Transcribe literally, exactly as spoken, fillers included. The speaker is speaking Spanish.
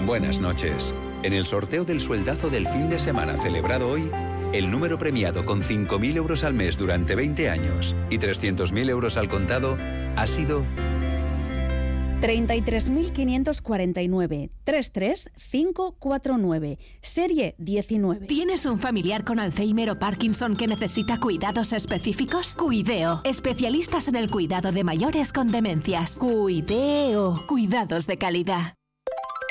Buenas noches. En el sorteo del sueldazo del fin de semana celebrado hoy, el número premiado con cinco mil euros al mes durante veinte años y trescientos mil euros al contado ha sido treinta y tres mil quinientos cuarenta y nueve, treinta y tres mil quinientos cuarenta y nueve, serie diecinueve. ¿Tienes un familiar con Alzheimer o Parkinson que necesita cuidados específicos? Cuideo, especialistas en el cuidado de mayores con demencias. Cuideo, cuidados de calidad.